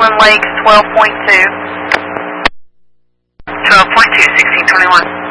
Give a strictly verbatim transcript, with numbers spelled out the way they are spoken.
Golden Lakes, twelve point two. twelve point two, sixteen twenty-one.